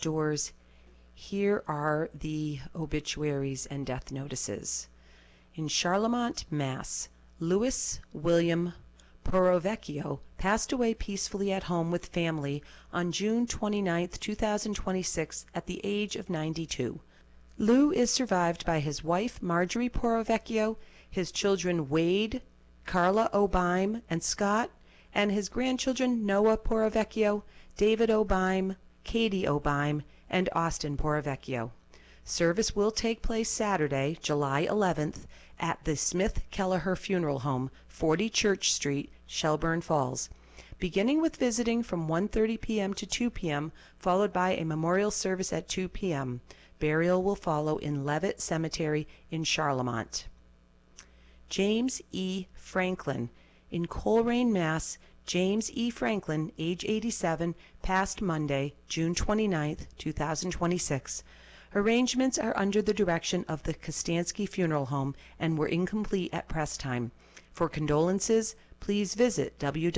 outdoors, here are the obituaries and death notices. In Charlemont, Mass., Louis William Porovecchio passed away peacefully at home with family on June 29, 2026, at the age of 92. Lou is survived by his wife, Marjorie Porovecchio, his children Wade, Carla O'Bime, and Scott, and his grandchildren Noah Porovecchio, David O'Bime, Katie O'Bime, and Austin Porovecchio. Service will take place Saturday, July 11th, at the Smith Kelleher Funeral Home, 40 Church Street, Shelburne Falls, beginning with visiting from 1:30 p.m. to 2 p.m., followed by a memorial service at 2 p.m. Burial will follow in Levitt Cemetery in Charlemont. James E. Franklin. In Coleraine, Mass., James E. Franklin, age 87, passed Monday, June 29, 2026. Arrangements are under the direction of the Kostansky Funeral Home and were incomplete at press time. For condolences, please visit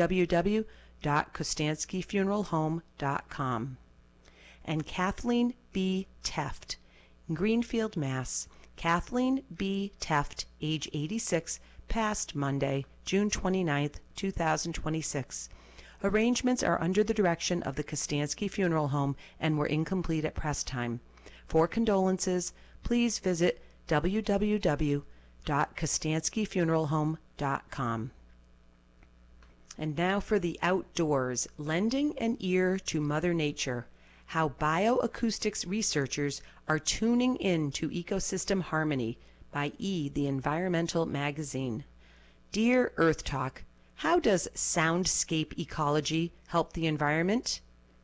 www.kostanskyfuneralhome.com. And Kathleen B. Teft. In Greenfield, Mass., Kathleen B. Teft, age 86, passed Monday, June 29, 2026. Arrangements are under the direction of the Kostansky Funeral Home and were incomplete at press time. For condolences, please visit www.kostanskyfuneralhome.com. And now for the outdoors, lending an ear to Mother Nature, how bioacoustics researchers are tuning in to ecosystem harmony, by E. the Environmental Magazine. Dear Earth Talk, how does soundscape ecology help the environment?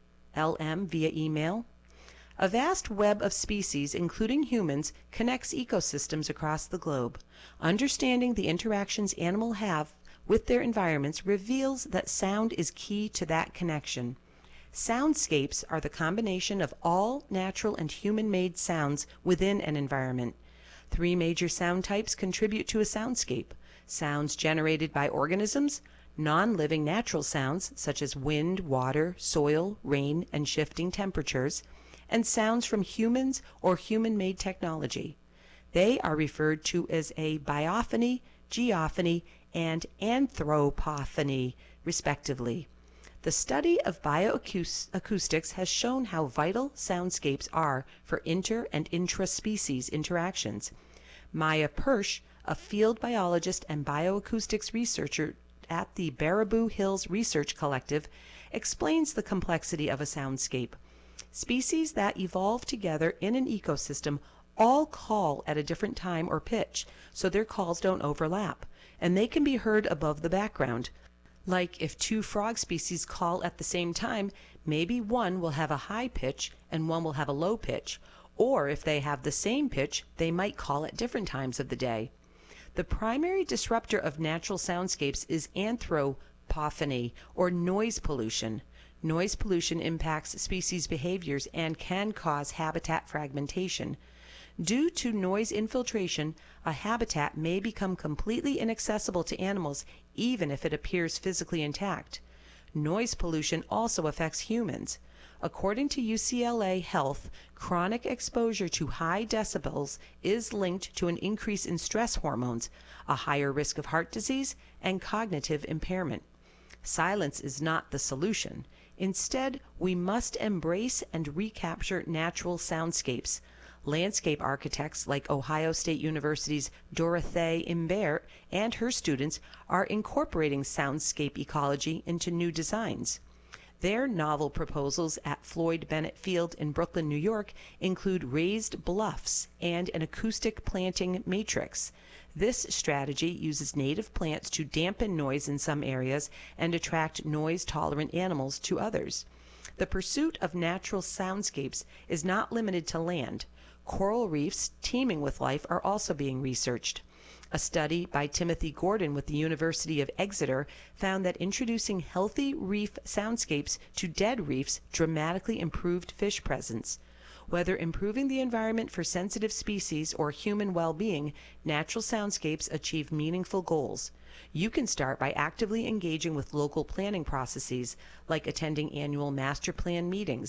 LM via email. A vast web of species, including humans, connects ecosystems across the globe. Understanding the interactions animals have with their environments reveals that sound is key to that connection. Soundscapes are the combination of all natural and human-made sounds within an environment. 3 major sound types contribute to a soundscape: sounds generated by organisms, non-living natural sounds such as wind, water, soil, rain, and shifting temperatures, and sounds from humans or human-made technology. They are referred to as a biophony, geophony, and anthropophony, respectively. The study of bioacoustics has shown how vital soundscapes are for inter- and intra-species interactions. Maya Persh, a field biologist and bioacoustics researcher at the Baraboo Hills Research Collective, explains the complexity of a soundscape. Species that evolve together in an ecosystem all call at a different time or pitch, so their calls don't overlap, and they can be heard above the background. Like if 2 frog species call at the same time, maybe one will have a high pitch and one will have a low pitch, or if they have the same pitch, they might call at different times of the day. The primary disruptor of natural soundscapes is anthropophony, or noise pollution. Noise pollution impacts species' behaviors and can cause habitat fragmentation. Due to noise infiltration, a habitat may become completely inaccessible to animals even if it appears physically intact. Noise pollution also affects humans. According to UCLA Health, chronic exposure to high decibels is linked to an increase in stress hormones, a higher risk of heart disease, and cognitive impairment. Silence is not the solution. Instead, we must embrace and recapture natural soundscapes. Landscape architects like Ohio State University's Dorothée Imbert and her students are incorporating soundscape ecology into new designs. Their novel proposals at Floyd Bennett Field in Brooklyn, New York include raised bluffs and an acoustic planting matrix. This strategy uses native plants to dampen noise in some areas and attract noise-tolerant animals to others. The pursuit of natural soundscapes is not limited to land. Coral reefs teeming with life are also being researched. A study by Timothy Gordon with the University of Exeter found that introducing healthy reef soundscapes to dead reefs dramatically improved fish presence. Whether improving the environment for sensitive species or human well-being, natural soundscapes achieve meaningful goals. You can start by actively engaging with local planning processes, like attending annual master plan meetings.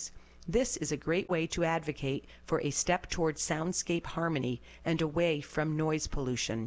This is a great way to advocate for a step towards soundscape harmony and away from noise pollution.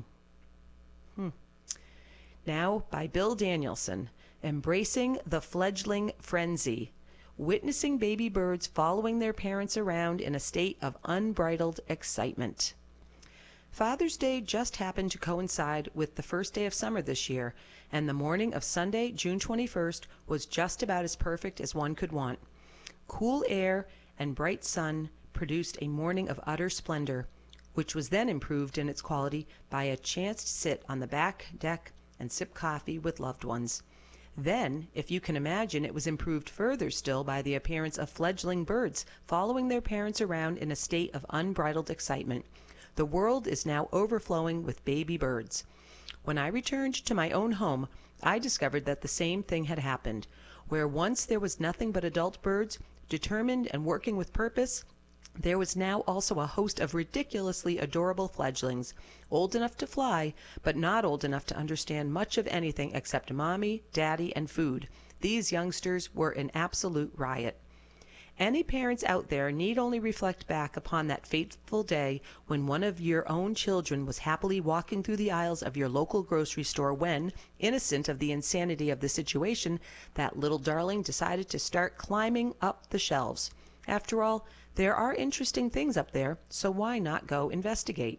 Now, by Bill Danielson, Embracing the Fledgling Frenzy, Witnessing Baby Birds Following Their Parents Around in a State of Unbridled Excitement. Father's Day just happened to coincide with the first day of summer this year, and the morning of Sunday, June 21st, was just about as perfect as one could want. Cool air and bright sun produced a morning of utter splendor, which was then improved in its quality by a chance to sit on the back deck and sip coffee with loved ones. Then, if you can imagine, it was improved further still by the appearance of fledgling birds following their parents around in a state of unbridled excitement. The world is now overflowing with baby birds. When I returned to my own home, I discovered that the same thing had happened. Where once there was nothing but adult birds, determined and working with purpose, there was now also a host of ridiculously adorable fledglings, old enough to fly, but not old enough to understand much of anything except mommy, daddy, and food. These youngsters were an absolute riot. Any parents out there need only reflect back upon that fateful day when one of your own children was happily walking through the aisles of your local grocery store when, innocent of the insanity of the situation, that little darling decided to start climbing up the shelves. After all, there are interesting things up there, so why not go investigate?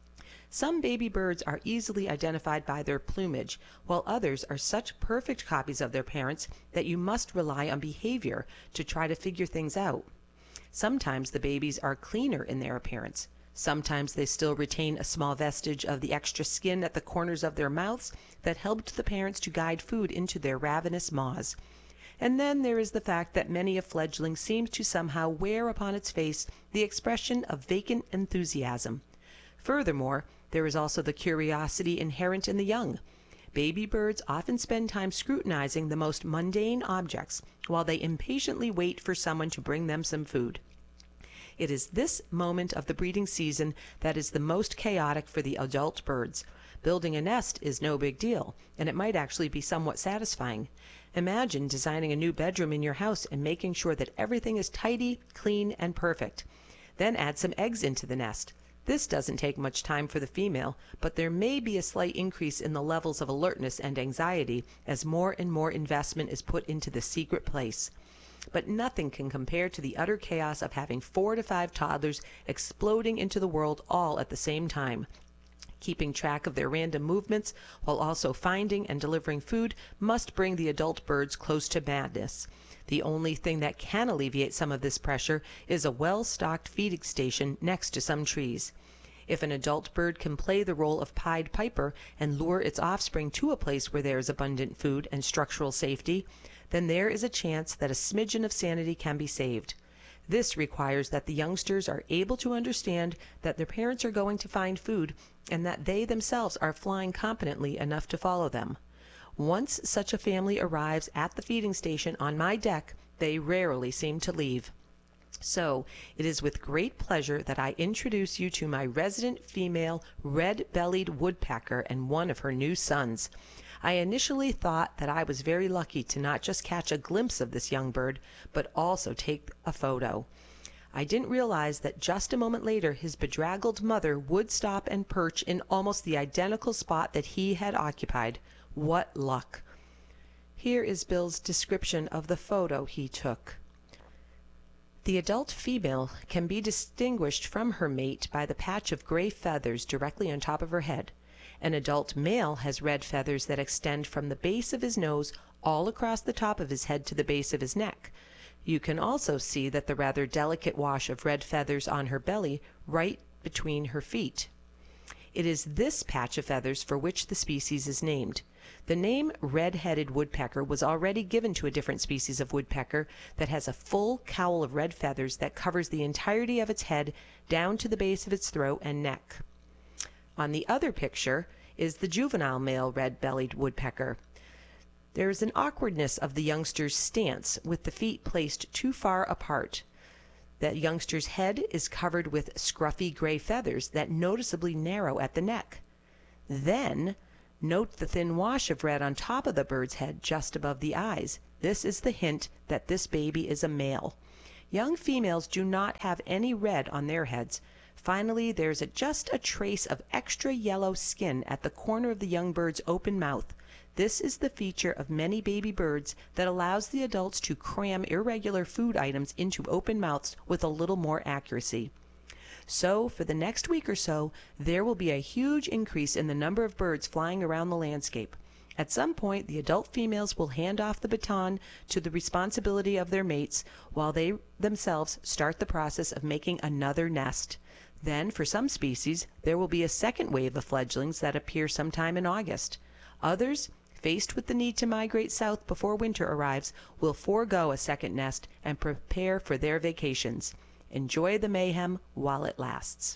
Some baby birds are easily identified by their plumage, while others are such perfect copies of their parents that you must rely on behavior to try to figure things out. Sometimes the babies are cleaner in their appearance. Sometimes they still retain a small vestige of the extra skin at the corners of their mouths that helped the parents to guide food into their ravenous maws. And then there is the fact that many a fledgling seems to somehow wear upon its face the expression of vacant enthusiasm. Furthermore, there is also the curiosity inherent in the young. Baby birds often spend time scrutinizing the most mundane objects while they impatiently wait for someone to bring them some food. It is this moment of the breeding season that is the most chaotic for the adult birds. Building a nest is no big deal, and it might actually be somewhat satisfying. Imagine designing a new bedroom in your house and making sure that everything is tidy, clean, and perfect. Then add some eggs into the nest. This doesn't take much time for the female, but there may be a slight increase in the levels of alertness and anxiety as more and more investment is put into the secret place. But nothing can compare to the utter chaos of having 4 to 5 toddlers exploding into the world all at the same time. Keeping track of their random movements while also finding and delivering food must bring the adult birds close to madness. The only thing that can alleviate some of this pressure is a well-stocked feeding station next to some trees. If an adult bird can play the role of Pied Piper and lure its offspring to a place where there is abundant food and structural safety, then there is a chance that a smidgen of sanity can be saved. This requires that the youngsters are able to understand that their parents are going to find food and that they themselves are flying competently enough to follow them. Once such a family arrives at the feeding station on my deck, they rarely seem to leave. So, it is with great pleasure that I introduce you to my resident female red-bellied woodpecker and one of her new sons. I initially thought that I was very lucky to not just catch a glimpse of this young bird, but also take a photo. I didn't realize that just a moment later his bedraggled mother would stop and perch in almost the identical spot that he had occupied. What luck! Here is Bill's description of the photo he took. The adult female can be distinguished from her mate by the patch of gray feathers directly on top of her head. An adult male has red feathers that extend from the base of his nose all across the top of his head to the base of his neck. You can also see that the rather delicate wash of red feathers on her belly right between her feet. It is this patch of feathers for which the species is named. The name red-headed woodpecker was already given to a different species of woodpecker that has a full cowl of red feathers that covers the entirety of its head down to the base of its throat and neck. On the other picture is the juvenile male red-bellied woodpecker. There is an awkwardness of the youngster's stance, with the feet placed too far apart. The youngster's head is covered with scruffy gray feathers that noticeably narrow at the neck. Then, note the thin wash of red on top of the bird's head just above the eyes. This is the hint that this baby is a male. Young females do not have any red on their heads. Finally, there's just a trace of extra yellow skin at the corner of the young bird's open mouth. This is the feature of many baby birds that allows the adults to cram irregular food items into open mouths with a little more accuracy. So, for the next week or so, there will be a huge increase in the number of birds flying around the landscape. At some point, the adult females will hand off the baton to the responsibility of their mates, while they themselves start the process of making another nest. Then, for some species, there will be a second wave of fledglings that appear sometime in August. Others, faced with the need to migrate south before winter arrives, will forego a second nest and prepare for their vacations. Enjoy the mayhem while it lasts.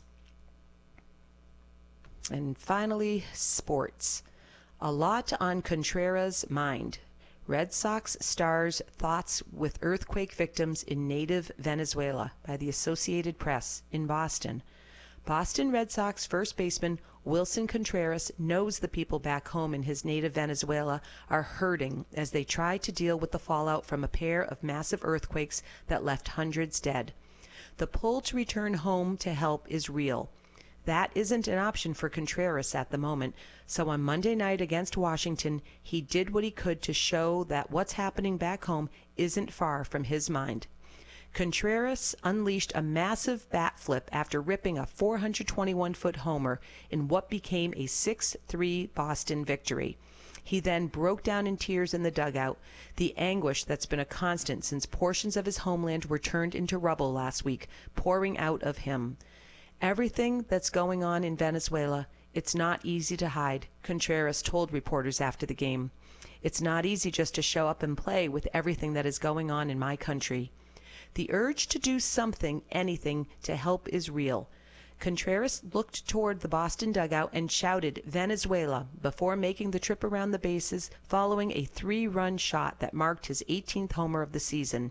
And finally, sports. A lot on Contreras' mind. Red Sox stars thoughts with earthquake victims in native Venezuela by the Associated Press in Boston. Boston Red Sox first baseman Wilson Contreras knows the people back home in his native Venezuela are hurting as they try to deal with the fallout from a pair of massive earthquakes that left hundreds dead. The pull to return home to help is real. That isn't an option for Contreras at the moment, so on Monday night against Washington, he did what he could to show that what's happening back home isn't far from his mind. Contreras unleashed a massive bat flip after ripping a 421-foot homer in what became a 6-3 Boston victory. He then broke down in tears in the dugout, the anguish that's been a constant since portions of his homeland were turned into rubble last week, pouring out of him. Everything that's going on in Venezuela, it's not easy to hide, Contreras told reporters after the game. It's not easy just to show up and play with everything that is going on in my country. The urge to do something, anything, to help is real. Contreras looked toward the Boston dugout and shouted Venezuela before making the trip around the bases following a 3-run shot that marked his 18th homer of the season.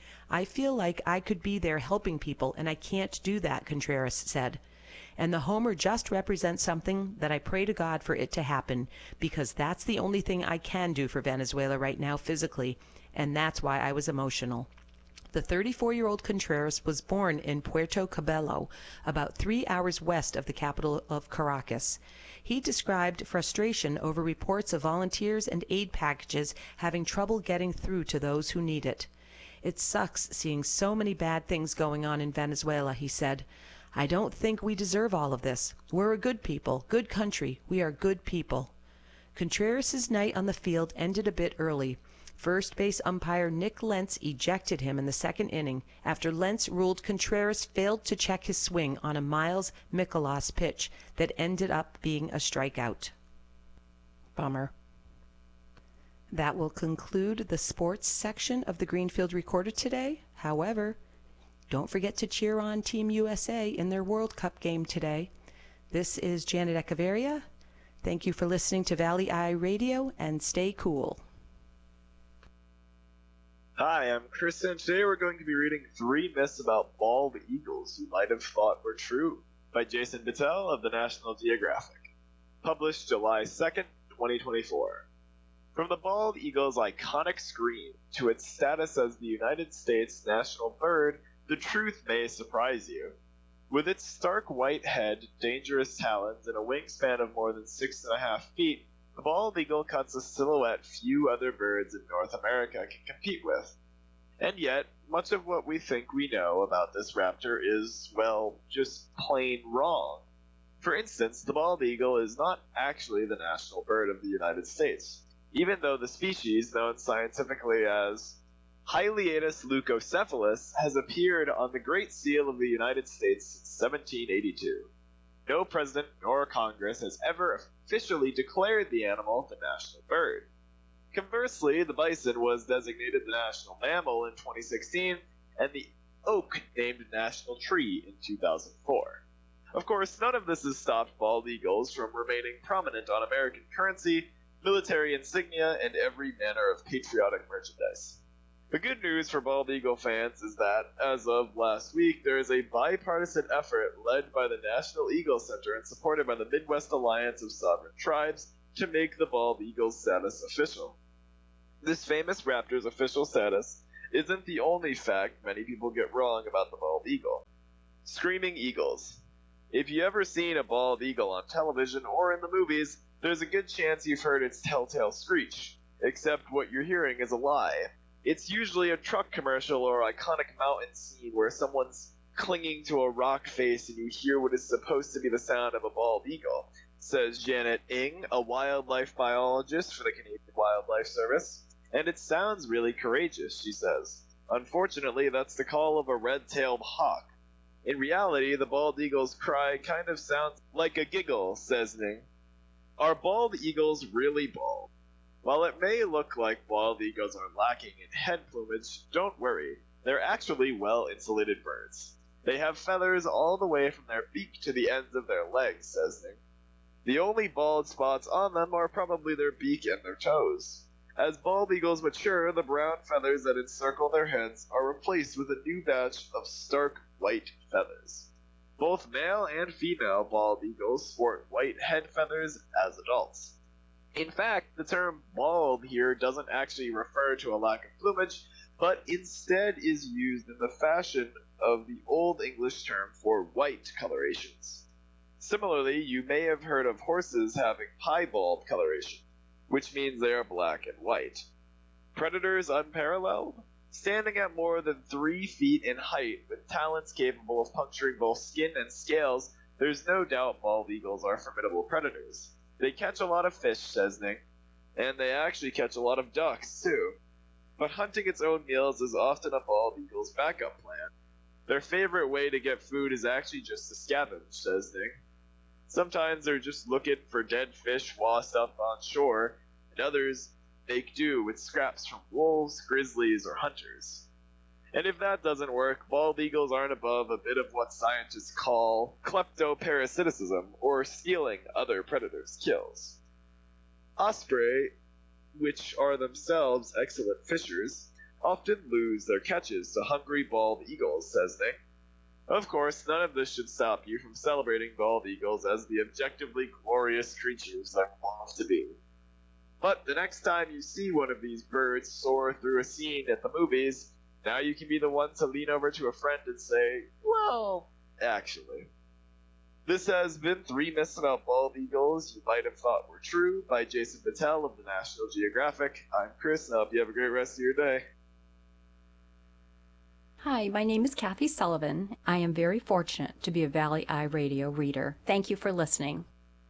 I feel like I could be there helping people, and I can't do that, Contreras said. And the homer just represents something that I pray to God for it to happen, because that's the only thing I can do for Venezuela right now physically, and that's why I was emotional. The 34-year-old Contreras was born in Puerto Cabello, about 3 hours west of the capital of Caracas. He described frustration over reports of volunteers and aid packages having trouble getting through to those who need it. It sucks seeing so many bad things going on in Venezuela, he said. I don't think we deserve all of this. We're a good people, good country. We are good people. Contreras' night on the field ended a bit early. First base umpire Nick Lentz ejected him in the second inning after Lentz ruled Contreras failed to check his swing on a Miles Mikolas pitch that ended up being a strikeout. Bummer. That will conclude the sports section of the Greenfield Recorder today. However, don't forget to cheer on Team USA in their World Cup game today. This is Janet Echeverria. Thank you for listening to Valley Eye Radio, and stay cool. Hi, I'm Chris, and today we're going to be reading 3 myths about bald eagles you might have thought were true by Jason Bittell of the National Geographic. Published July 2nd, 2024. From the bald eagle's iconic scream to its status as the United States national bird, the truth may surprise you. With its stark white head, dangerous talons, and a wingspan of more than 6.5 feet, the bald eagle cuts a silhouette few other birds in North America can compete with. And yet, much of what we think we know about this raptor is, well, just plain wrong. For instance, the bald eagle is not actually the national bird of the United States, even though the species, known scientifically as Hyliaetus leucocephalus, has appeared on the Great Seal of the United States since 1782. No president nor Congress has ever officially declared the animal the national bird. Conversely, the bison was designated the national mammal in 2016, and the oak named national tree in 2004. Of course, none of this has stopped bald eagles from remaining prominent on American currency, military insignia, and every manner of patriotic merchandise. The good news for bald eagle fans is that, as of last week, there is a bipartisan effort led by the National Eagle Center and supported by the Midwest Alliance of Sovereign Tribes to make the bald eagle's status official. This famous raptor's official status isn't the only fact many people get wrong about the bald eagle. Screaming eagles. If you ever seen a bald eagle on television or in the movies, there's a good chance you've heard its telltale screech. Except what you're hearing is a lie. It's usually a truck commercial or iconic mountain scene where someone's clinging to a rock face and you hear what is supposed to be the sound of a bald eagle, says Janet Ng, a wildlife biologist for the Canadian Wildlife Service. And it sounds really courageous, she says. Unfortunately, that's the call of a red-tailed hawk. In reality, the bald eagle's cry kind of sounds like a giggle, says Ng. Are bald eagles really bald? While it may look like bald eagles are lacking in head plumage, don't worry. They're actually well-insulated birds. They have feathers all the way from their beak to the ends of their legs, says Ng. The only bald spots on them are probably their beak and their toes. As bald eagles mature, the brown feathers that encircle their heads are replaced with a new batch of stark white feathers. Both male and female bald eagles sport white head feathers as adults. In fact, the term bald here doesn't actually refer to a lack of plumage, but instead is used in the fashion of the Old English term for white colorations. Similarly, you may have heard of horses having piebald coloration, which means they are black and white. Predators unparalleled? Standing at more than 3 feet in height, with talons capable of puncturing both skin and scales, there's no doubt bald eagles are formidable predators. They catch a lot of fish, says Ng, and they actually catch a lot of ducks, too. But hunting its own meals is often a bald eagle's backup plan. Their favorite way to get food is actually just to scavenge, says Ng. Sometimes they're just looking for dead fish washed up on shore, and others make do with scraps from wolves, grizzlies, or hunters. And if that doesn't work, bald eagles aren't above a bit of what scientists call kleptoparasitism, or stealing other predators' kills. Osprey, which are themselves excellent fishers, often lose their catches to hungry bald eagles, says Ng. Of course, none of this should stop you from celebrating bald eagles as the objectively glorious creatures they're born to be. But the next time you see one of these birds soar through a scene at the movies, now you can be the one to lean over to a friend and say, well, actually. This has been 3 Myths About Bald Eagles You Might Have Thought Were True by Jason Patel of the National Geographic. I'm Chris, and I hope you have a great rest of your day. Hi, my name is Kathy Sullivan. I am very fortunate to be a Valley Eye Radio reader. Thank you for listening.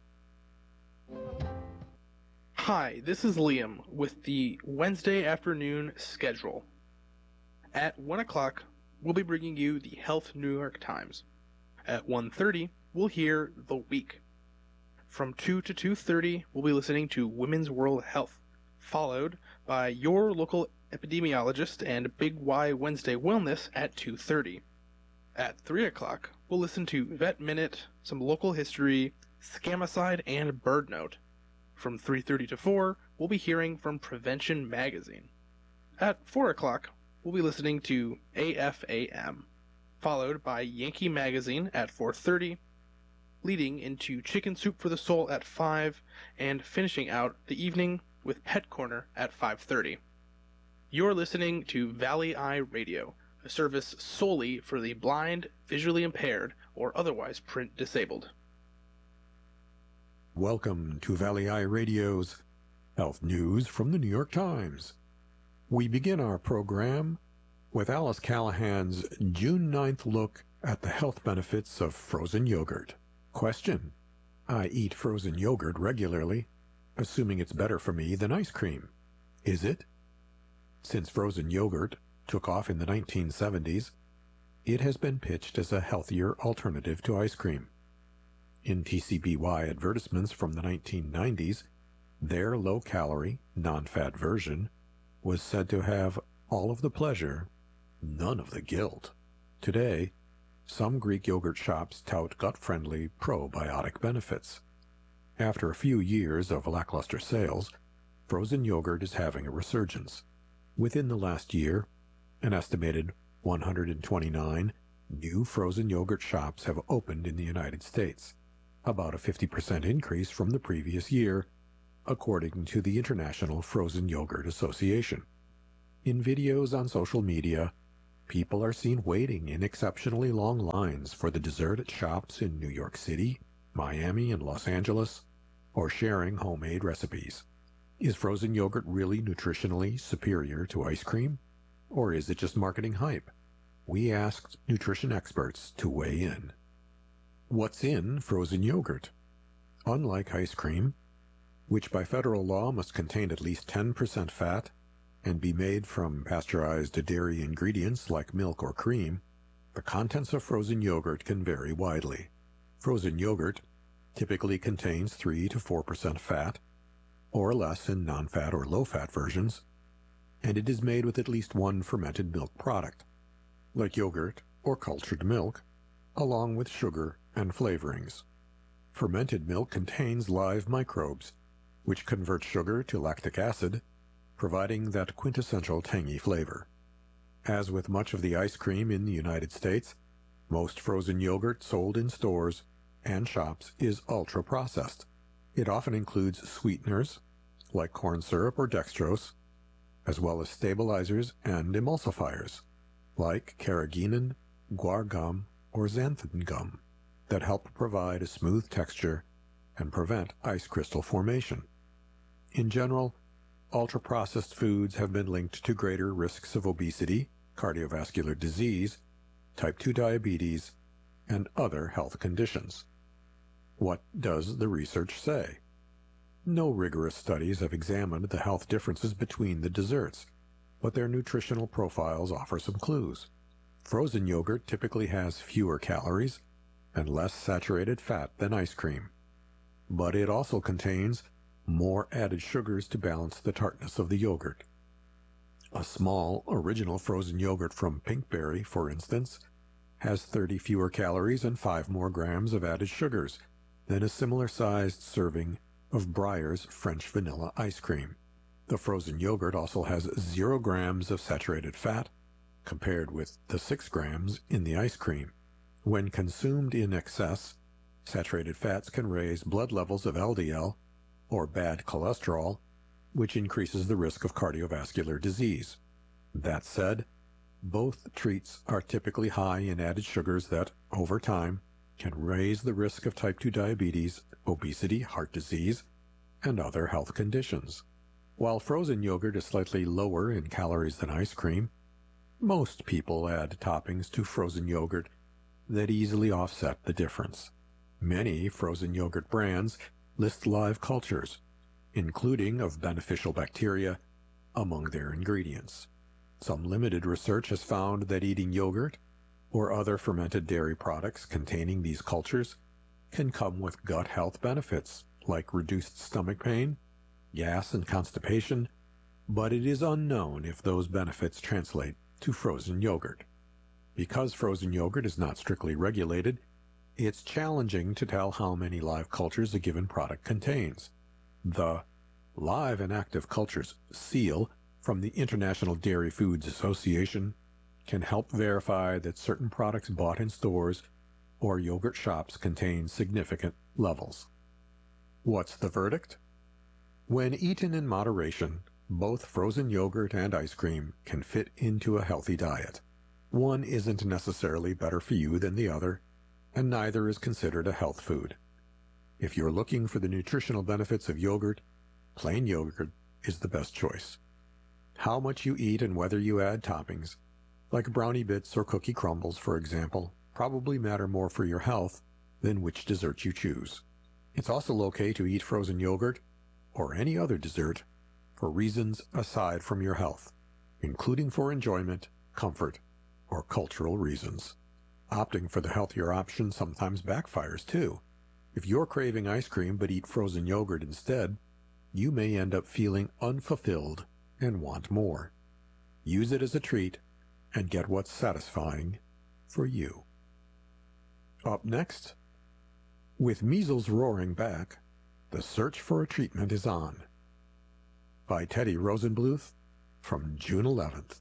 Hi, this is Liam with the Wednesday afternoon schedule. At 1 o'clock, we'll be bringing you the Health New York Times. At 1:30, we'll hear The Week. From 2 to 2:30, we'll be listening to Women's World Health, followed by your local epidemiologist and Big Y Wednesday Wellness at 2:30. At 3 o'clock, we'll listen to Vet Minute, some local history, Scamicide, and Bird Note. From 3:30 to 4, we'll be hearing from Prevention Magazine. At 4 o'clock, we'll be listening to AFAM, followed by Yankee Magazine at 4:30, leading into Chicken Soup for the Soul at 5, and finishing out the evening with Pet Corner at 5:30. You're listening to Valley Eye Radio, a service solely for the blind, visually impaired, or otherwise print disabled. Welcome to Valley Eye Radio's Health News from the New York Times. We begin our program with Alice Callahan's June 9th look at the health benefits of frozen yogurt. Question: I eat frozen yogurt regularly, assuming it's better for me than ice cream. Is it? Since frozen yogurt took off in the 1970s, it has been pitched as a healthier alternative to ice cream. In TCBY advertisements from the 1990s, their low-calorie, non-fat version was said to have all of the pleasure, none of the guilt. Today, some Greek yogurt shops tout gut-friendly probiotic benefits. After a few years of lackluster sales, frozen yogurt is having a resurgence. Within the last year, an estimated 129 new frozen yogurt shops have opened in the United States, about a 50% increase from the previous year, according to the International Frozen Yogurt Association. In videos on social media, people are seen waiting in exceptionally long lines for the dessert at shops in New York City, Miami, and Los Angeles, or sharing homemade recipes. Is frozen yogurt really nutritionally superior to ice cream? Or is it just marketing hype? We asked nutrition experts to weigh in. What's in frozen yogurt? Unlike ice cream, which by federal law must contain at least 10% fat and be made from pasteurized dairy ingredients like milk or cream, the contents of frozen yogurt can vary widely. Frozen yogurt typically contains 3 to 4% fat, or less in non-fat or low-fat versions, and it is made with at least one fermented milk product, like yogurt or cultured milk, along with sugar and flavorings. Fermented milk contains live microbes, which convert sugar to lactic acid, providing that quintessential tangy flavor. As with much of the ice cream in the United States, most frozen yogurt sold in stores and shops is ultra-processed. It often includes sweeteners, like corn syrup or dextrose, as well as stabilizers and emulsifiers, like carrageenan, guar gum, or xanthan gum, that help provide a smooth texture and prevent ice crystal formation. In general, ultra-processed foods have been linked to greater risks of obesity, cardiovascular disease, type 2 diabetes, and other health conditions. What does the research say? No rigorous studies have examined the health differences between the desserts, but their nutritional profiles offer some clues. Frozen yogurt typically has fewer calories and less saturated fat than ice cream, but it also contains more added sugars to balance the tartness of the yogurt. A small, original frozen yogurt from Pinkberry, for instance, has 30 fewer calories and 5 more grams of added sugars than a similar-sized serving of Breyer's French vanilla ice cream. The frozen yogurt also has 0 grams of saturated fat, compared with the 6 grams in the ice cream. When consumed in excess, saturated fats can raise blood levels of LDL, or bad cholesterol, which increases the risk of cardiovascular disease. That said, both treats are typically high in added sugars that, over time, can raise the risk of type 2 diabetes, obesity, heart disease, and other health conditions. While frozen yogurt is slightly lower in calories than ice cream, most people add toppings to frozen yogurt that easily offset the difference. Many frozen yogurt brands list live cultures, including of beneficial bacteria, among their ingredients. Some limited research has found that eating yogurt or other fermented dairy products containing these cultures can come with gut health benefits like reduced stomach pain, gas, and constipation, but it is unknown if those benefits translate to frozen yogurt. Because frozen yogurt is not strictly regulated, it's challenging to tell how many live cultures a given product contains. The Live and Active Cultures seal from the International Dairy Foods Association can help verify that certain products bought in stores or yogurt shops contain significant levels. What's the verdict? When eaten in moderation, both frozen yogurt and ice cream can fit into a healthy diet. One isn't necessarily better for you than the other, and neither is considered a health food. If you're looking for the nutritional benefits of yogurt, plain yogurt is the best choice. How much you eat and whether you add toppings, like brownie bits or cookie crumbles, for example, probably matter more for your health than which dessert you choose. It's also okay to eat frozen yogurt or any other dessert for reasons aside from your health, including for enjoyment, comfort, or cultural reasons. Opting for the healthier option sometimes backfires too. If you're craving ice cream but eat frozen yogurt instead, you may end up feeling unfulfilled and want more. Use it as a treat and get what's satisfying for you. Up next, with measles roaring back, the search for a treatment is on. By Teddy Rosenbluth from June 11th.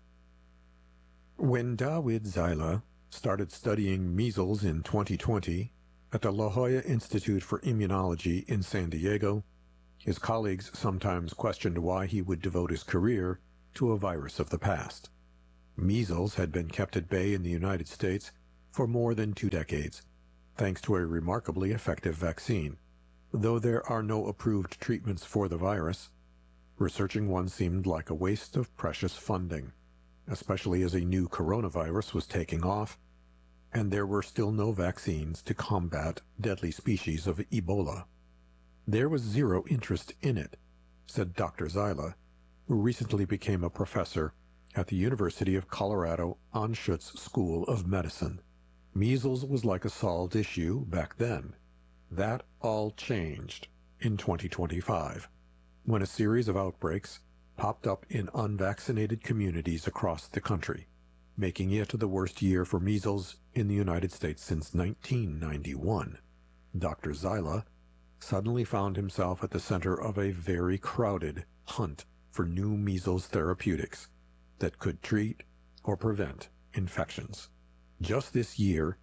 When David Zyla started studying measles in 2020 at the La Jolla Institute for Immunology in San Diego, his colleagues sometimes questioned why he would devote his career to a virus of the past. Measles had been kept at bay in the United States for more than 2 decades, thanks to a remarkably effective vaccine. Though there are no approved treatments for the virus, researching one seemed like a waste of precious funding, especially as a new coronavirus was taking off, and there were still no vaccines to combat deadly species of Ebola. There was zero interest in it, said Dr. Zyla, who recently became a professor at the University of Colorado Anschutz School of Medicine. Measles was like a solved issue back then. That all changed in 2025, when a series of outbreaks popped up in unvaccinated communities across the country, making it the worst year for measles in the United States since 1991. Dr. Zyla suddenly found himself at the center of a very crowded hunt for new measles therapeutics that could treat or prevent infections. Just this year,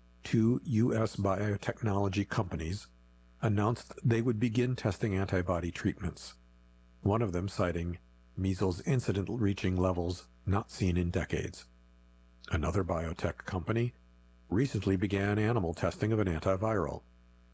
2 U.S. biotechnology companies announced they would begin testing antibody treatments, one of them citing measles incidence reaching levels not seen in decades. Another biotech company recently began animal testing of an antiviral.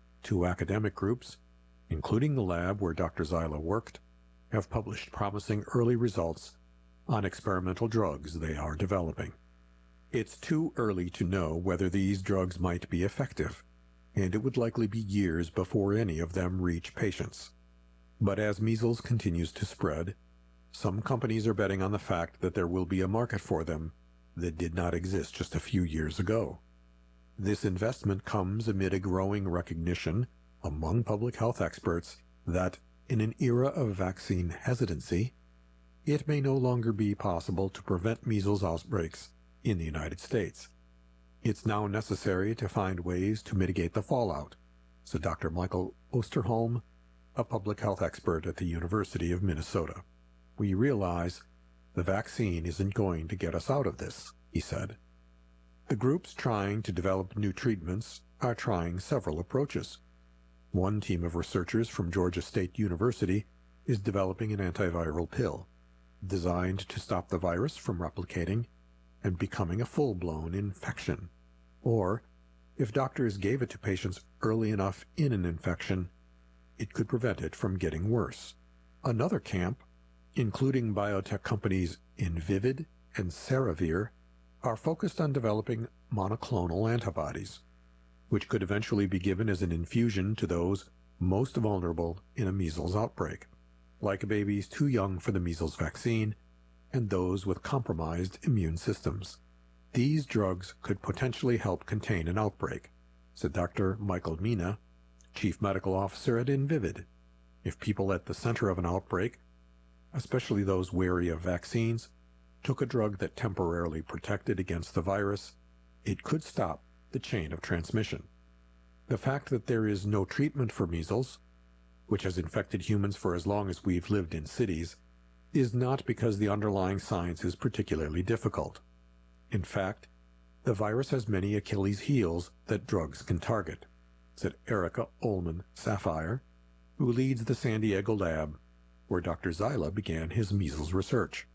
2 academic groups, including the lab where Dr. Zyla worked, have published promising early results on experimental drugs they are developing. It's too early to know whether these drugs might be effective, and it would likely be years before any of them reach patients. But as measles continues to spread, some companies are betting on the fact that there will be a market for them that did not exist just a few years ago. This investment comes amid a growing recognition among public health experts that, in an era of vaccine hesitancy, it may no longer be possible to prevent measles outbreaks in the United States. It's now necessary to find ways to mitigate the fallout, said Dr. Michael Osterholm, a public health expert at the University of Minnesota. We realize the vaccine isn't going to get us out of this, he said. The groups trying to develop new treatments are trying several approaches. One team of researchers from Georgia State University is developing an antiviral pill designed to stop the virus from replicating and becoming a full-blown infection. Or, if doctors gave it to patients early enough in an infection, it could prevent it from getting worse. Another camp, including biotech companies Invivyd and Ceravir, are focused on developing monoclonal antibodies, which could eventually be given as an infusion to those most vulnerable in a measles outbreak, like babies too young for the measles vaccine and those with compromised immune systems. These drugs could potentially help contain an outbreak, said Dr. Michael Mina, Chief Medical Officer at Invivyd. If people at the center of an outbreak, especially those wary of vaccines, took a drug that temporarily protected against the virus, it could stop the chain of transmission. The fact that there is no treatment for measles, which has infected humans for as long as we've lived in cities, is not because the underlying science is particularly difficult. In fact, the virus has many Achilles heels that drugs can target, said Erica Ullman Sapphire, who leads the San Diego lab where Dr. Zyla began his measles research.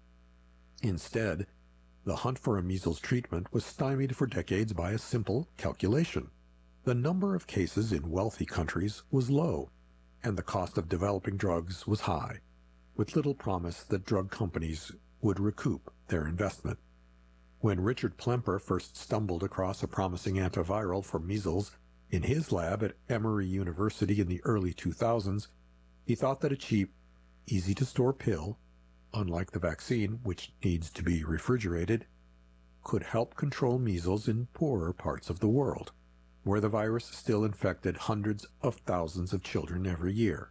Instead, the hunt for a measles treatment was stymied for decades by a simple calculation. The number of cases in wealthy countries was low, and the cost of developing drugs was high, with little promise that drug companies would recoup their investment. When Richard Plemper first stumbled across a promising antiviral for measles in his lab at Emory University in the early 2000s, he thought that a cheap, easy-to-store pill, unlike the vaccine, which needs to be refrigerated, could help control measles in poorer parts of the world, where the virus still infected hundreds of thousands of children every year.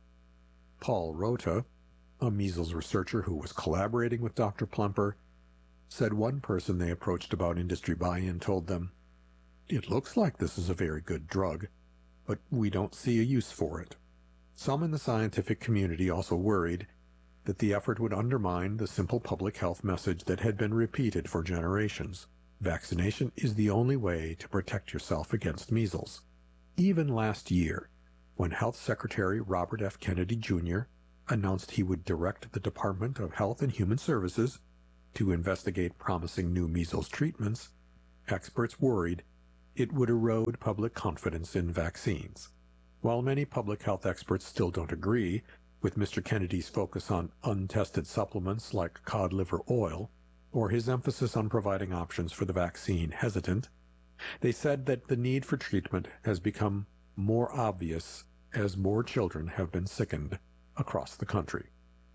Paul Rota, a measles researcher who was collaborating with Dr. Plemper, said one person they approached about industry buy-in told them, "It looks like this is a very good drug, but we don't see a use for it." Some in the scientific community also worried that the effort would undermine the simple public health message that had been repeated for generations. Vaccination is the only way to protect yourself against measles. Even last year, when Health Secretary Robert F. Kennedy Jr. announced he would direct the Department of Health and Human Services to investigate promising new measles treatments, experts worried it would erode public confidence in vaccines. While many public health experts still don't agree with Mr. Kennedy's focus on untested supplements like cod liver oil, or his emphasis on providing options for the vaccine hesitant, they said that the need for treatment has become more obvious as more children have been sickened across the country.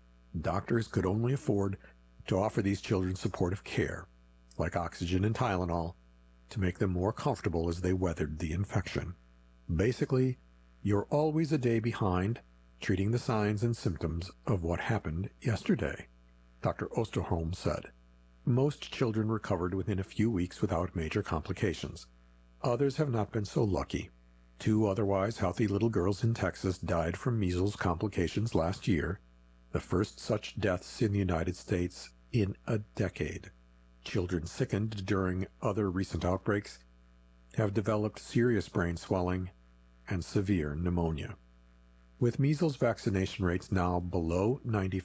Doctors could only afford to offer these children supportive care, like oxygen and Tylenol, to make them more comfortable as they weathered the infection. Basically, you're always a day behind treating the signs and symptoms of what happened yesterday, Dr. Osterholm said. Most children recovered within a few weeks without major complications. Others have not been so lucky. 2 otherwise healthy little girls in Texas died from measles complications last year, the first such deaths in the United States in a decade. Children sickened during other recent outbreaks have developed serious brain swelling and severe pneumonia. With measles vaccination rates now below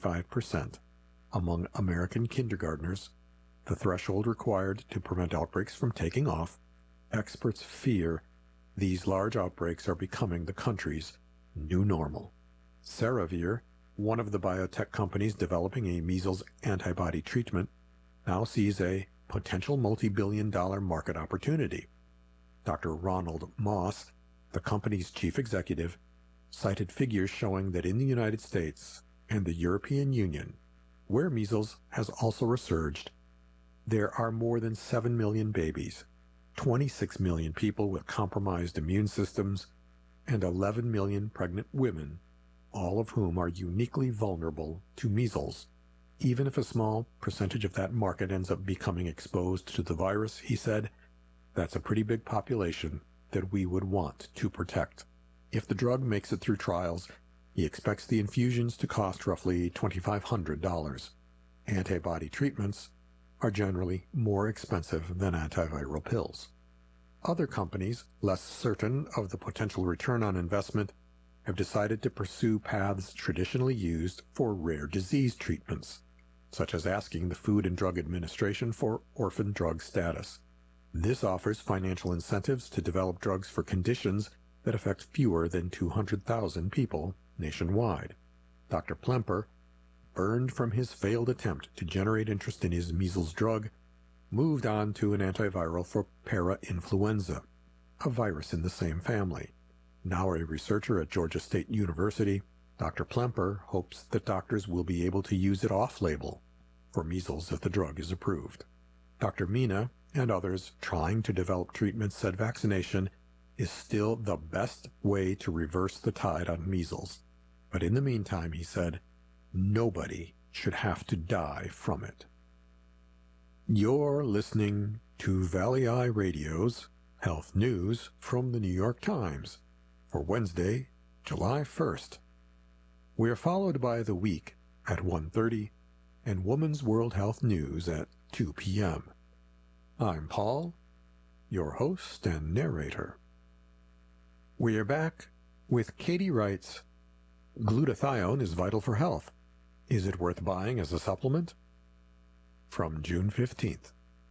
95% among American kindergartners, the threshold required to prevent outbreaks from taking off, experts fear these large outbreaks are becoming the country's new normal. Ceravir, one of the biotech companies developing a measles antibody treatment, now sees a potential multi-billion-dollar market opportunity. Dr. Ronald Moss, the company's chief executive, cited figures showing that in the United States and the European Union, where measles has also resurged, there are more than 7 million babies, 26 million people with compromised immune systems, and 11 million pregnant women, all of whom are uniquely vulnerable to measles. Even if a small percentage of that market ends up becoming exposed to the virus, he said, that's a pretty big population that we would want to protect. If the drug makes it through trials, he expects the infusions to cost roughly $2,500. Antibody treatments are generally more expensive than antiviral pills. Other companies, less certain of the potential return on investment, have decided to pursue paths traditionally used for rare disease treatments, such as asking the Food and Drug Administration for orphan drug status. This offers financial incentives to develop drugs for conditions that affect fewer than 200,000 people nationwide. Dr. Plemper, burned from his failed attempt to generate interest in his measles drug, moved on to an antiviral for parainfluenza, a virus in the same family. Now a researcher at Georgia State University, Dr. Plemper hopes that doctors will be able to use it off-label for measles if the drug is approved. Dr. Mina and others trying to develop treatments said vaccination is still the best way to reverse the tide on measles. But in the meantime, he said, nobody should have to die from it. You're listening to Valley Eye Radio's Health News from the New York Times for Wednesday, July 1st. We are followed by The Week at 1:30 and Woman's World Health News at 2 p.m. I'm Paul, your host and narrator. We are back with Katie Wright's Glutathione is Vital for Health. Is it worth buying as a supplement? From June 15th.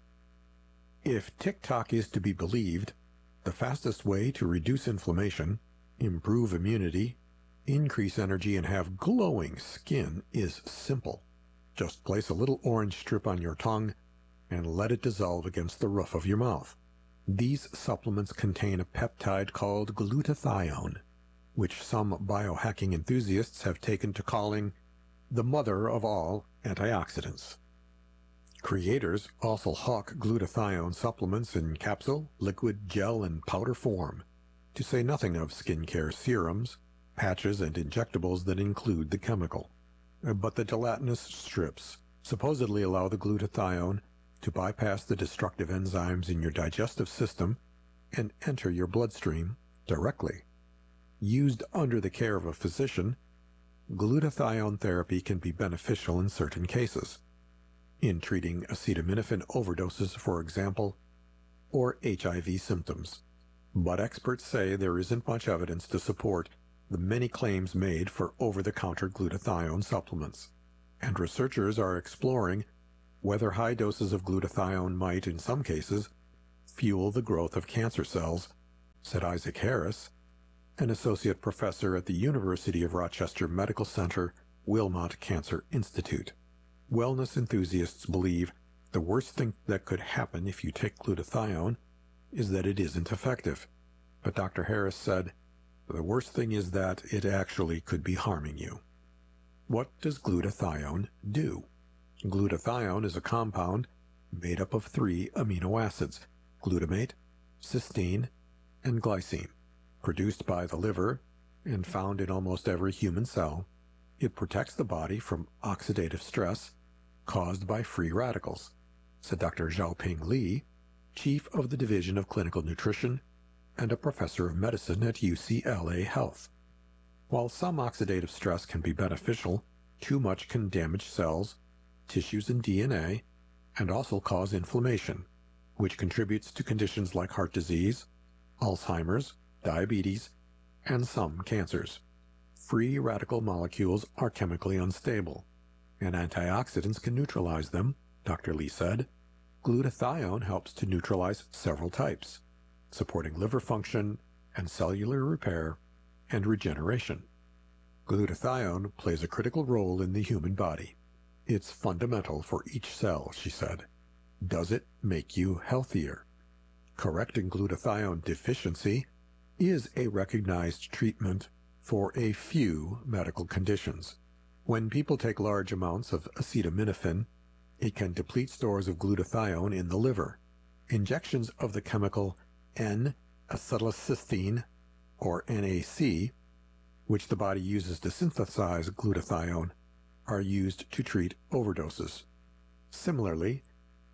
If TikTok is to be believed, the fastest way to reduce inflammation, improve immunity, increase energy, and have glowing skin is simple. Just place a little orange strip on your tongue and let it dissolve against the roof of your mouth. These supplements contain a peptide called glutathione, which some biohacking enthusiasts have taken to calling the mother of all antioxidants. Creators also hawk glutathione supplements in capsule, liquid, gel, and powder form, to say nothing of skincare serums, patches, and injectables that include the chemical. But the gelatinous strips supposedly allow the glutathione to bypass the destructive enzymes in your digestive system and enter your bloodstream directly. Used under the care of a physician, glutathione therapy can be beneficial in certain cases. In treating acetaminophen overdoses, for example, or HIV symptoms. But experts say there isn't much evidence to support the many claims made for over-the-counter glutathione supplements, and researchers are exploring whether high doses of glutathione might, in some cases, fuel the growth of cancer cells, said Isaac Harris, an associate professor at the University of Rochester Medical Center Wilmot Cancer Institute. Wellness enthusiasts believe the worst thing that could happen if you take glutathione is that it isn't effective. But Dr. Harris said, the worst thing is that it actually could be harming you. What does glutathione do? Glutathione is a compound made up of 3 amino acids, glutamate, cysteine, and glycine. Produced by the liver and found in almost every human cell, it protects the body from oxidative stress caused by free radicals, said Dr. Xiaoping Li, chief of the Division of Clinical Nutrition and a professor of medicine at UCLA Health. While some oxidative stress can be beneficial, too much can damage cells, tissues, and DNA, and also cause inflammation, which contributes to conditions like heart disease, Alzheimer's, diabetes, and some cancers. Free radical molecules are chemically unstable, and antioxidants can neutralize them, Dr. Li said. Glutathione helps to neutralize several types, supporting liver function and cellular repair and regeneration. Glutathione plays a critical role in the human body. It's fundamental for each cell, she said. Does it make you healthier? Correcting glutathione deficiency is a recognized treatment for a few medical conditions. When people take large amounts of acetaminophen, it can deplete stores of glutathione in the liver. Injections of the chemical N-acetylcysteine, or NAC, which the body uses to synthesize glutathione, are used to treat overdoses. Similarly,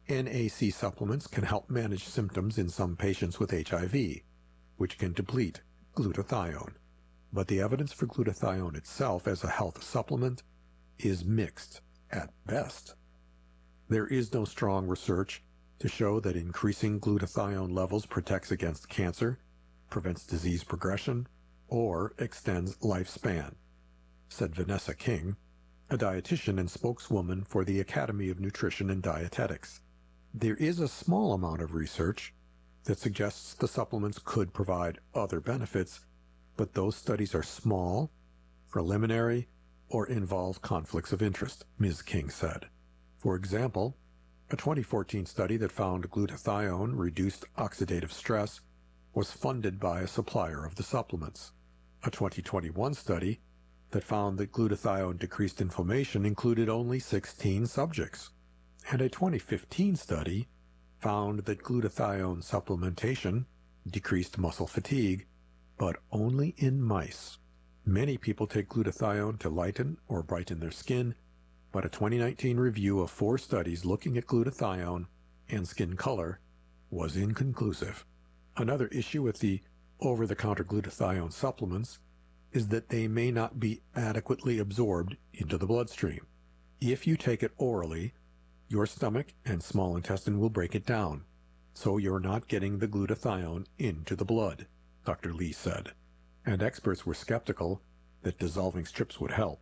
NAC supplements can help manage symptoms in some patients with HIV, which can deplete glutathione. But the evidence for glutathione itself as a health supplement is mixed at best. There is no strong research to show that increasing glutathione levels protects against cancer, prevents disease progression, or extends lifespan, said Vanessa King, a dietitian and spokeswoman for the Academy of Nutrition and Dietetics. There is a small amount of research that suggests the supplements could provide other benefits, but those studies are small, preliminary, or involve conflicts of interest, Ms. King said. For example, a 2014 study that found glutathione reduced oxidative stress was funded by a supplier of the supplements. A 2021 study that found that glutathione decreased inflammation included only 16 subjects. And a 2015 study found that glutathione supplementation decreased muscle fatigue, but only in mice. Many people take glutathione to lighten or brighten their skin, but a 2019 review of 4 studies looking at glutathione and skin color was inconclusive. Another issue with the over-the-counter glutathione supplements is that they may not be adequately absorbed into the bloodstream. If you take it orally, your stomach and small intestine will break it down, so you're not getting the glutathione into the blood, Dr. Li said, and experts were skeptical that dissolving strips would help.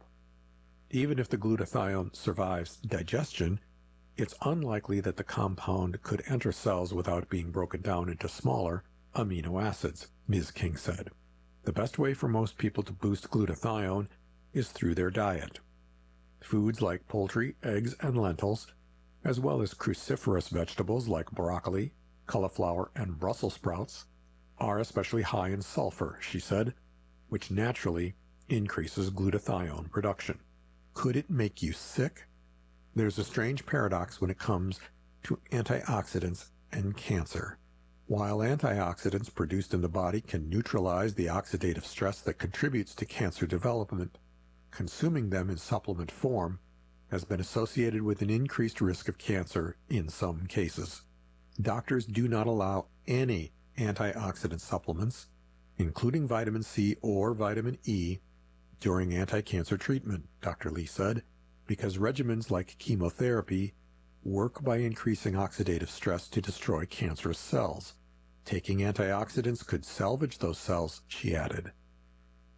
Even if the glutathione survives digestion, it's unlikely that the compound could enter cells without being broken down into smaller amino acids, Ms. King said. The best way for most people to boost glutathione is through their diet. Foods like poultry, eggs, and lentils, as well as cruciferous vegetables like broccoli, cauliflower, and Brussels sprouts, are especially high in sulfur, she said, which naturally increases glutathione production. Could it make you sick? There's a strange paradox when it comes to antioxidants and cancer. While antioxidants produced in the body can neutralize the oxidative stress that contributes to cancer development, consuming them in supplement form has been associated with an increased risk of cancer in some cases. Doctors do not allow any antioxidant supplements, including vitamin C or vitamin E, during anti-cancer treatment, Dr. Li said, because regimens like chemotherapy work by increasing oxidative stress to destroy cancerous cells. Taking antioxidants could salvage those cells, she added.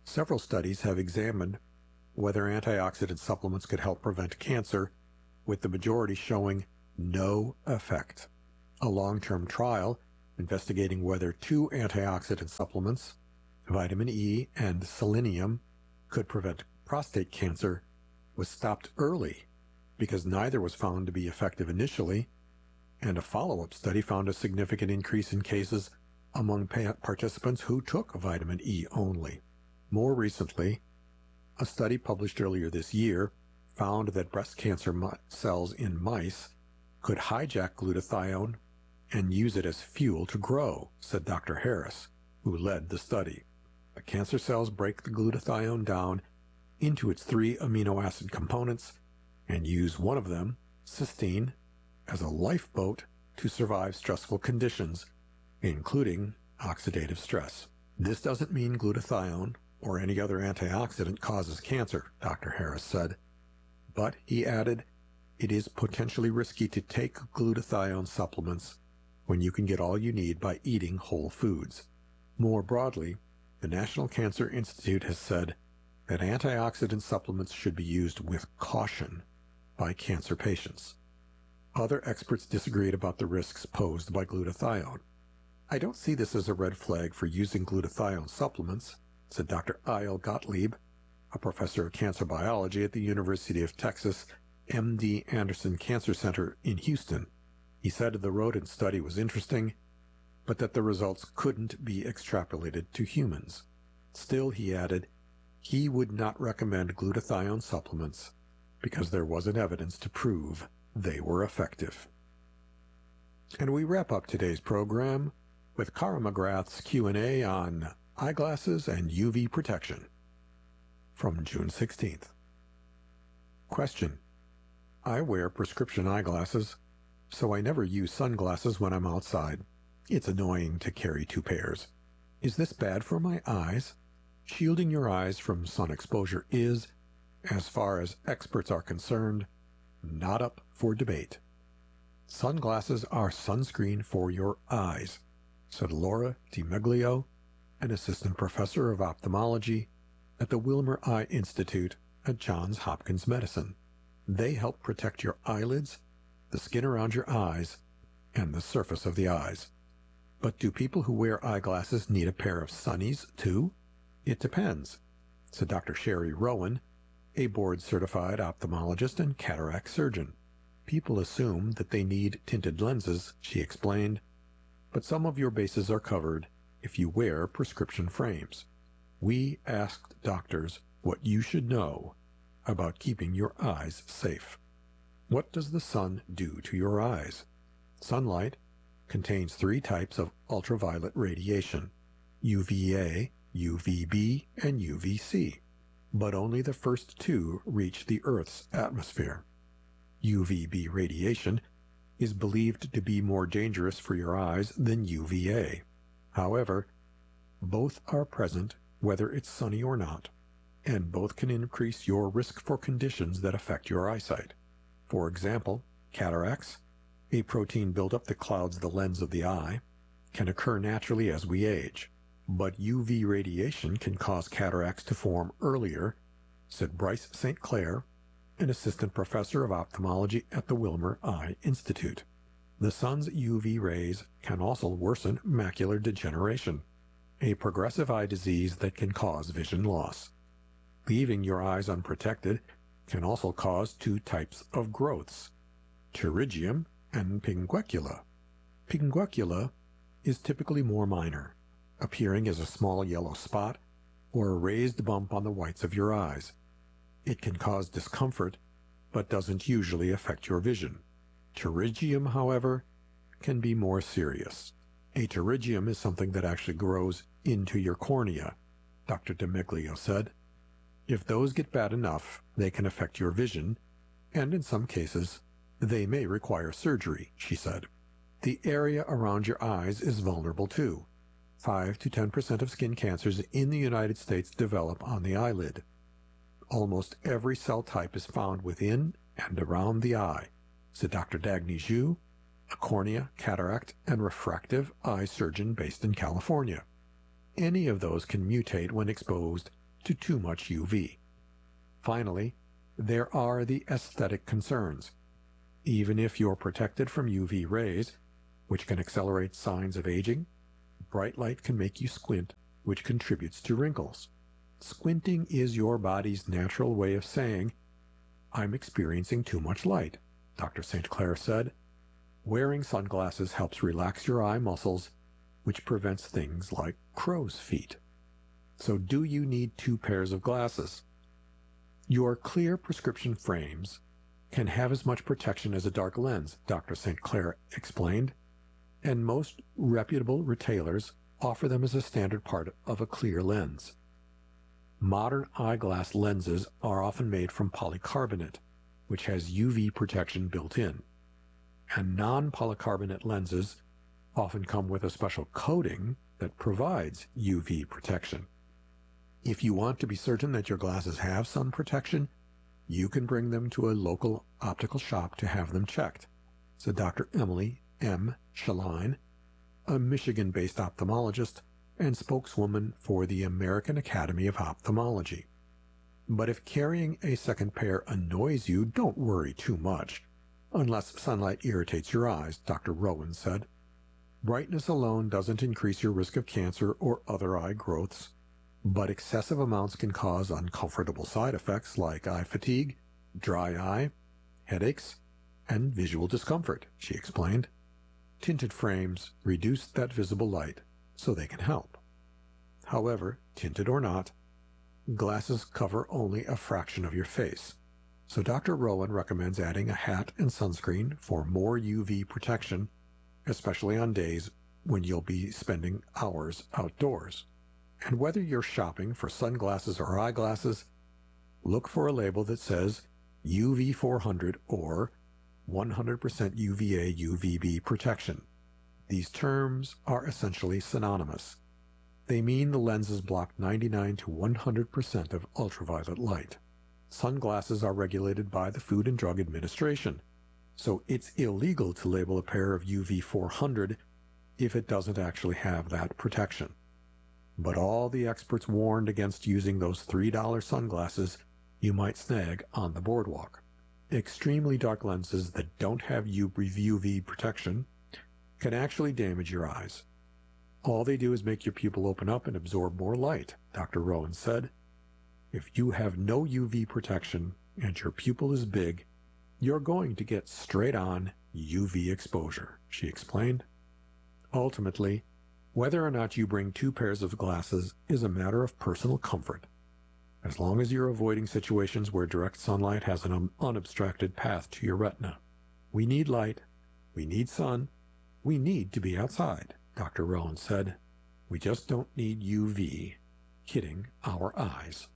Several studies have examined whether antioxidant supplements could help prevent cancer, with the majority showing no effect. A long-term trial investigating whether two antioxidant supplements, vitamin E and selenium, could prevent prostate cancer was stopped early because neither was found to be effective initially, and a follow-up study found a significant increase in cases among participants who took vitamin E only. More recently, a study published earlier this year found that breast cancer cells in mice could hijack glutathione and use it as fuel to grow, said Dr. Harris, who led the study. The cancer cells break the glutathione down into its 3 amino acid components and use one of them, cysteine, as a lifeboat to survive stressful conditions, including oxidative stress. This doesn't mean glutathione or any other antioxidant causes cancer, Dr. Harris said. But, he added, it is potentially risky to take glutathione supplements when you can get all you need by eating whole foods. More broadly, the National Cancer Institute has said that antioxidant supplements should be used with caution by cancer patients. Other experts disagreed about the risks posed by glutathione. I don't see this as a red flag for using glutathione supplements, said Dr. Eyal Gottlieb, a professor of cancer biology at the University of Texas MD Anderson Cancer Center in Houston. He said the rodent study was interesting, but that the results couldn't be extrapolated to humans. Still, he added, he would not recommend glutathione supplements because there wasn't evidence to prove they were effective. And we wrap up today's program with Cara McGrath's Q&A on eyeglasses and UV protection from June 16th. Question: I wear prescription eyeglasses, so I never use sunglasses when I'm outside. It's annoying to carry 2 pairs. Is this bad for my eyes? Shielding your eyes from sun exposure is, as far as experts are concerned, not up for debate. Sunglasses are sunscreen for your eyes, said Laura DiMeglio, an assistant professor of ophthalmology at the Wilmer Eye Institute at Johns Hopkins Medicine. They help protect your eyelids, the skin around your eyes, and the surface of the eyes. But do people who wear eyeglasses need a pair of sunnies, too? It depends, said Dr. Sherry Rowan, a board-certified ophthalmologist and cataract surgeon. People assume that they need tinted lenses, she explained, but some of your bases are covered if you wear prescription frames. We asked doctors what you should know about keeping your eyes safe. What does the sun do to your eyes? Sunlight contains 3 types of ultraviolet radiation: UVA, UVB, and UVC, but only the first 2 reach the Earth's atmosphere. UVB radiation is believed to be more dangerous for your eyes than UVA. However, both are present whether it's sunny or not, and both can increase your risk for conditions that affect your eyesight. For example, cataracts, a protein buildup that clouds the lens of the eye, can occur naturally as we age, but UV radiation can cause cataracts to form earlier, said Bryce St. Clair, an assistant professor of ophthalmology at the Wilmer Eye Institute. The sun's UV rays can also worsen macular degeneration, a progressive eye disease that can cause vision loss. Leaving your eyes unprotected can also cause 2 types of growths: pterygium and pinguecula. Pinguecula is typically more minor, appearing as a small yellow spot or a raised bump on the whites of your eyes. It can cause discomfort, but doesn't usually affect your vision. Pterygium, however, can be more serious. A pterygium is something that actually grows into your cornea, Dr. DiMeglio said. If those get bad enough, they can affect your vision, and in some cases, they may require surgery, she said. The area around your eyes is vulnerable too. 5 to 10% of skin cancers in the United States develop on the eyelid. Almost every cell type is found within and around the eye, said Dr. Dagny Zhu, a cornea, cataract, and refractive eye surgeon based in California. Any of those can mutate when exposed to too much UV. Finally, there are the aesthetic concerns. Even if you're protected from UV rays, which can accelerate signs of aging, bright light can make you squint, which contributes to wrinkles. Squinting is your body's natural way of saying, "I'm experiencing too much light," Dr. St. Clair said. Wearing sunglasses helps relax your eye muscles, which prevents things like crow's feet. So do you need 2 pairs of glasses? Your clear prescription frames can have as much protection as a dark lens, Dr. St. Clair explained, and most reputable retailers offer them as a standard part of a clear lens. Modern eyeglass lenses are often made from polycarbonate, which has UV protection built in, and non-polycarbonate lenses often come with a special coating that provides UV protection. If you want to be certain that your glasses have sun protection, you can bring them to a local optical shop to have them checked, said Dr. Emily M. Shaline, a Michigan-based ophthalmologist and spokeswoman for the American Academy of Ophthalmology. But if carrying a second pair annoys you, don't worry too much, unless sunlight irritates your eyes, Dr. Rowan said. Brightness alone doesn't increase your risk of cancer or other eye growths, but excessive amounts can cause uncomfortable side effects like eye fatigue, dry eye, headaches, and visual discomfort, she explained. Tinted frames reduce that visible light so they can help. However, tinted or not, glasses cover only a fraction of your face, so Dr. Rowan recommends adding a hat and sunscreen for more UV protection, especially on days when you'll be spending hours outdoors. And whether you're shopping for sunglasses or eyeglasses, look for a label that says UV 400 or 100% UVA UVB protection. These terms are essentially synonymous. They mean the lenses block 99 to 100% of ultraviolet light. Sunglasses are regulated by the Food and Drug Administration, so it's illegal to label a pair of UV 400 if it doesn't actually have that protection. But all the experts warned against using those $3 sunglasses you might snag on the boardwalk. Extremely dark lenses that don't have UV protection can actually damage your eyes. All they do is make your pupil open up and absorb more light, Dr. Rowan said. If you have no UV protection and your pupil is big, you're going to get straight-on UV exposure, she explained. Ultimately, whether or not you bring 2 pairs of glasses is a matter of personal comfort, as long as you're avoiding situations where direct sunlight has an unobstructed path to your retina. We need light, we need sun, we need to be outside, Dr. Rowan said. We just don't need UV hitting our eyes.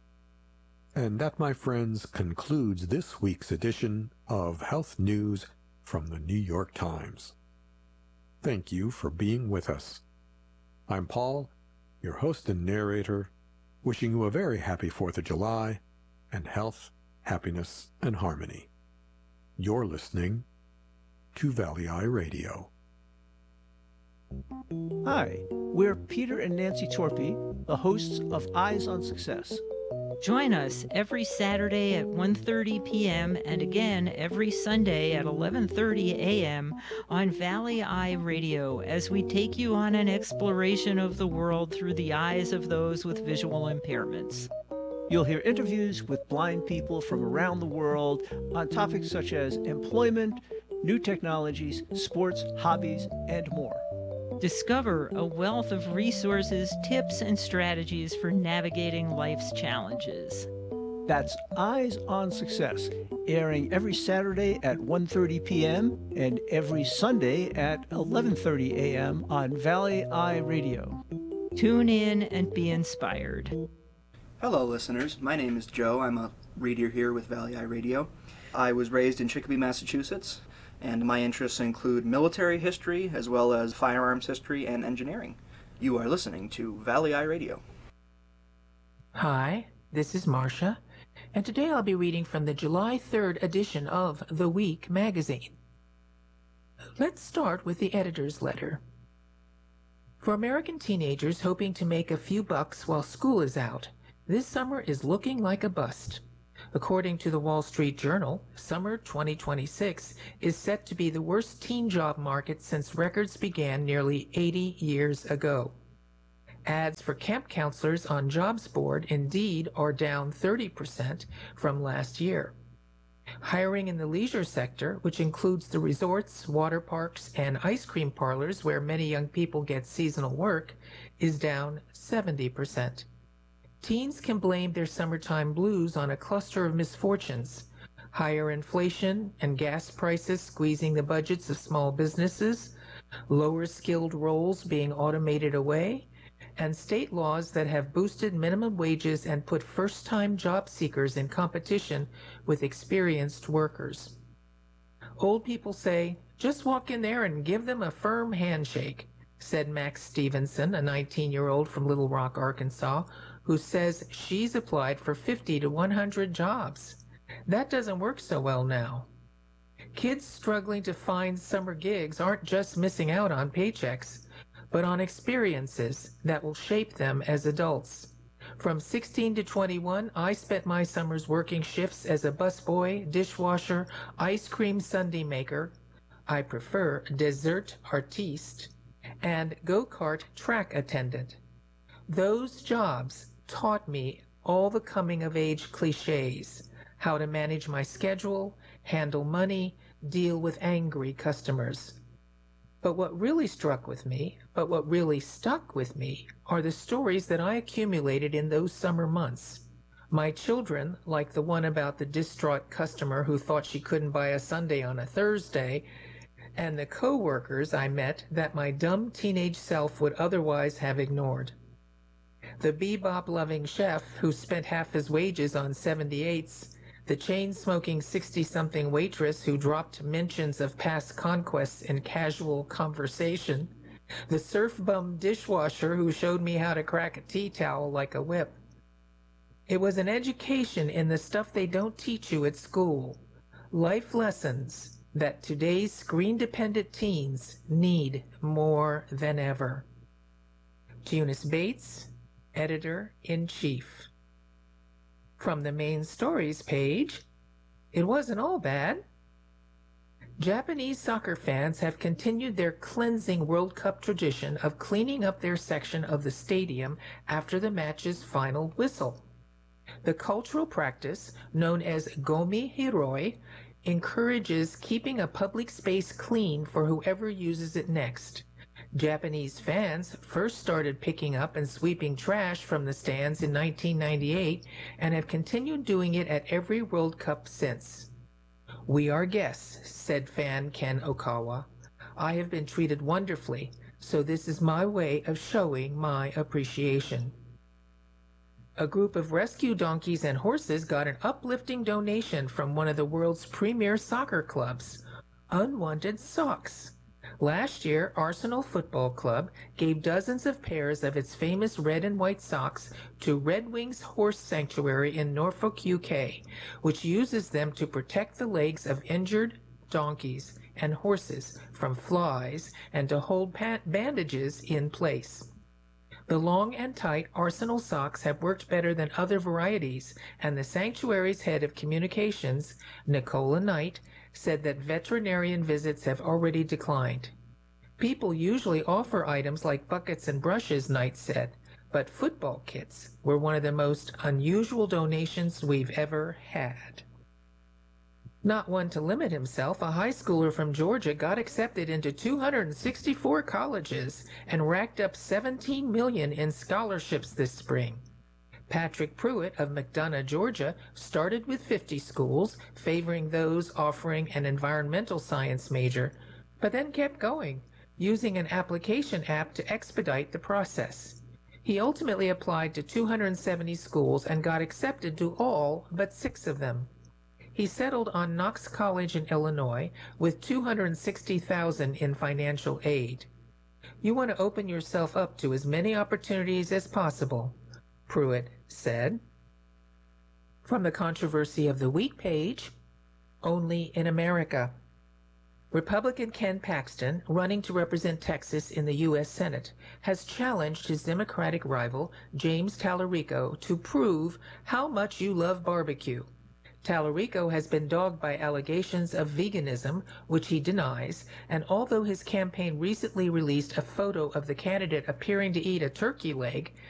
And that, my friends, concludes this week's edition of Health News from the New York Times. Thank you for being with us. I'm Paul, your host and narrator, wishing you a very happy 4th of July and health, happiness, and harmony. You're listening to Valley Eye Radio. Hi, we're Peter and Nancy Torpy, the hosts of Eyes on Success. Join us every Saturday at 1:30 p.m. and again every Sunday at 11:30 a.m. on Valley Eye Radio as we take you on an exploration of the world through the eyes of those with visual impairments. You'll hear interviews with blind people from around the world on topics such as employment, new technologies, sports, hobbies, and more. Discover a wealth of resources, tips, and strategies for navigating life's challenges. That's Eyes on Success, airing every Saturday at 1:30 p.m. and every Sunday at 11:30 a.m. on Valley Eye Radio. Tune in and be inspired. Hello, listeners. My name is Joe. I'm a reader here with Valley Eye Radio. I was raised in Chicopee, Massachusetts, and my interests include military history as well as firearms history and engineering. You are listening to Valley Eye Radio. Hi, this is Marcia, and today I'll be reading from the July 3rd edition of The Week magazine. Let's start with the editor's letter. For American teenagers hoping to make a few bucks while school is out, this summer is looking like a bust. According to the Wall Street Journal, summer 2026 is set to be the worst teen job market since records began nearly 80 years ago. Ads for camp counselors on Jobs Board Indeed are down 30% from last year. Hiring in the leisure sector, which includes the resorts, water parks, and ice cream parlors where many young people get seasonal work, is down 70%. Teens can blame their summertime blues on a cluster of misfortunes: higher inflation and gas prices squeezing the budgets of small businesses, lower skilled roles being automated away, and state laws that have boosted minimum wages and put first-time job seekers in competition with experienced workers. Old people say, "Just walk in there and give them a firm handshake," said Max Stevenson, a 19-year-old from Little Rock, Arkansas, who says she's applied for 50 to 100 jobs. That doesn't work so well now. Kids struggling to find summer gigs aren't just missing out on paychecks, but on experiences that will shape them as adults. From 16 to 21, I spent my summers working shifts as a busboy, dishwasher, ice cream sundae maker, I prefer dessert artiste, and go-kart track attendant. Those jobs taught me all the coming-of-age cliches: how to manage my schedule, handle money, deal with angry customers. But what really stuck with me are the stories that I accumulated in those summer months. My children, like the one about the distraught customer who thought she couldn't buy a sundae on a Thursday, and the co-workers I met that my dumb teenage self would otherwise have ignored. The bebop-loving chef who spent half his wages on 78s, the chain-smoking 60-something waitress who dropped mentions of past conquests in casual conversation, the surf-bum dishwasher who showed me how to crack a tea towel like a whip. It was an education in the stuff they don't teach you at school, life lessons that today's screen-dependent teens need more than ever. Eunice Bates, Editor-in-Chief. From the main stories page, it wasn't all bad. Japanese soccer fans have continued their cleansing World Cup tradition of cleaning up their section of the stadium after the match's final whistle. The cultural practice, known as Gomi Hiroi, encourages keeping a public space clean for whoever uses it next. Japanese fans first started picking up and sweeping trash from the stands in 1998 and have continued doing it at every World Cup since. "We are guests," said fan Ken Okawa. "I have been treated wonderfully, so this is my way of showing my appreciation." A group of rescue donkeys and horses got an uplifting donation from one of the world's premier soccer clubs: unwanted socks. Last year, Arsenal Football Club gave dozens of pairs of its famous red and white socks to Red Wings Horse Sanctuary in Norfolk, UK, which uses them to protect the legs of injured donkeys and horses from flies and to hold bandages in place. The long and tight Arsenal socks have worked better than other varieties, and the sanctuary's head of communications, Nicola Knight, said that veterinarian visits have already declined. "People usually offer items like buckets and brushes," Knight said, "but football kits were one of the most unusual donations we've ever had." Not one to limit himself, a high schooler from Georgia got accepted into 264 colleges and racked up $17 million in scholarships this spring. Patrick Pruitt of McDonough, Georgia, started with 50 schools, favoring those offering an environmental science major, but then kept going, using an application app to expedite the process. He ultimately applied to 270 schools and got accepted to all but 6 of them. He settled on Knox College in Illinois with $260,000 in financial aid. "You want to open yourself up to as many opportunities as possible," Pruitt said. From the Controversy of the Week page, only in America. Republican Ken Paxton, running to represent Texas in the U.S. Senate, has challenged his Democratic rival, James Tallarico, to prove how much you love barbecue. Tallarico has been dogged by allegations of veganism, which he denies, and although his campaign recently released a photo of the candidate appearing to eat a turkey leg,